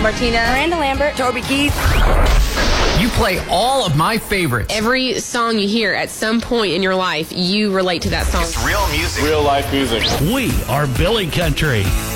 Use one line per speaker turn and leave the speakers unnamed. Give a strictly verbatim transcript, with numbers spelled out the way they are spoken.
Martina,
Miranda Lambert,
Toby Keith.
You play all of my favorites.
Every song you hear at some point in your life, you relate to that song.
It's real music.
Real life music.
We are Billy Country.